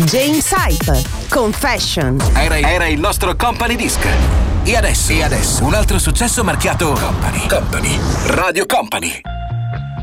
James Hype, Confession. Era il nostro Company Disc. E adesso un altro successo marchiato Company. Radio Company.